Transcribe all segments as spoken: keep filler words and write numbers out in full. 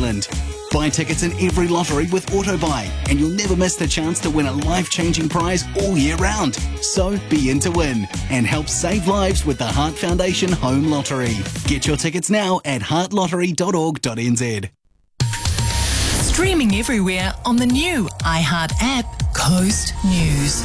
Zealand. Buy tickets in every lottery with AutoBuy, and you'll never miss the chance to win a life-changing prize all year round. So be in to win and help save lives with the Heart Foundation Home Lottery. Get your tickets now at heart lottery dot org dot n z. Streaming everywhere on the new iHeart app, Coast News.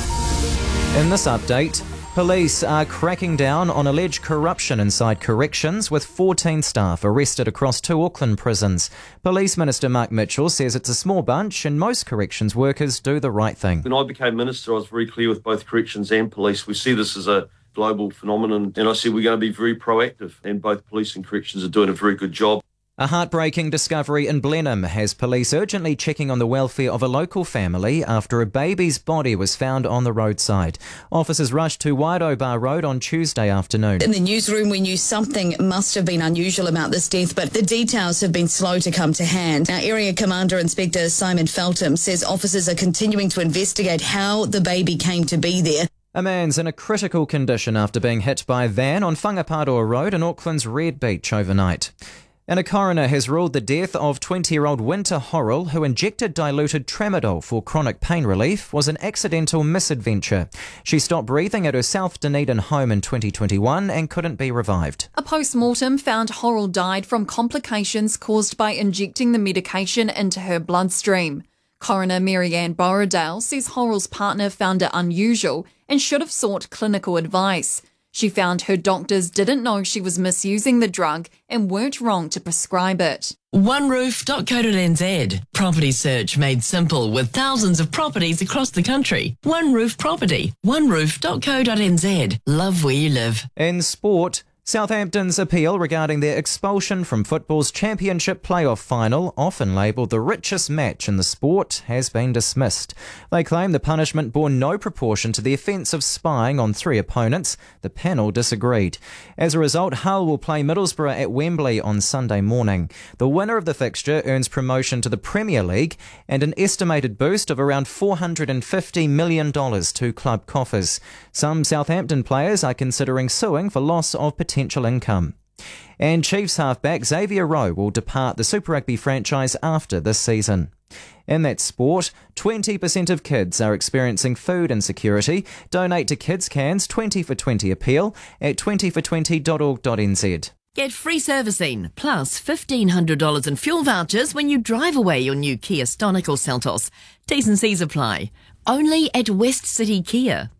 In this update, police are cracking down on alleged corruption inside corrections, with fourteen staff arrested across two Auckland prisons. Police Minister Mark Mitchell says it's a small bunch and most corrections workers do the right thing. When I became minister, I was very clear with both corrections and police. We see this as a global phenomenon, and I said we're going to be very proactive, and both police and corrections are doing a very good job. A heartbreaking discovery in Blenheim has police urgently checking on the welfare of a local family after a baby's body was found on the roadside. Officers rushed to Wairobar Road on Tuesday afternoon. In the newsroom, we knew something must have been unusual about this death, but the details have been slow to come to hand. Now, Area Commander Inspector Simon Feltham says officers are continuing to investigate how the baby came to be there. A man's in a critical condition after being hit by a van on Whangaparoa Road in Auckland's Red Beach overnight. And a coroner has ruled the death of twenty-year-old Winter Horrell, who injected diluted tramadol for chronic pain relief, was an accidental misadventure. She stopped breathing at her South Dunedin home in twenty twenty-one and couldn't be revived. A post-mortem found Horrell died from complications caused by injecting the medication into her bloodstream. Coroner Marianne Borrowdale says Horrell's partner found it unusual and should have sought clinical advice. She found her doctors didn't know she was misusing the drug and weren't wrong to prescribe it. one roof dot co dot n z. Property search made simple with thousands of properties across the country. One Roof Property. one roof dot co dot n z. Love where you live. In sport, Southampton's appeal regarding their expulsion from football's championship playoff final, often labelled the richest match in the sport, has been dismissed. They claim the punishment bore no proportion to the offence of spying on three opponents. The panel disagreed. As a result, Hull will play Middlesbrough at Wembley on Sunday morning. The winner of the fixture earns promotion to the Premier League and an estimated boost of around four hundred fifty million dollars to club coffers. Some Southampton players are considering suing for loss of potential income. And Chiefs halfback Xavier Rowe will depart the Super Rugby franchise after this season. In that sport, twenty percent of kids are experiencing food insecurity. Donate to Kids Can's twenty for twenty appeal at twenty for twenty dot org dot n z. Get free servicing plus fifteen hundred dollars in fuel vouchers when you drive away your new Kia Stonic or Seltos. T's and C's apply. Only at West City Kia.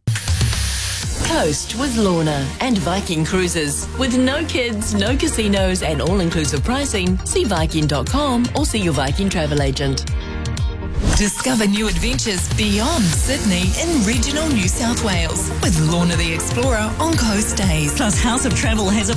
Coast with Lorna and Viking Cruises. With no kids, no casinos and all-inclusive pricing, see Viking dot com or see your Viking travel agent. Discover new adventures beyond Sydney in regional New South Wales with Lorna the Explorer on Coast Days. Plus, House of Travel has a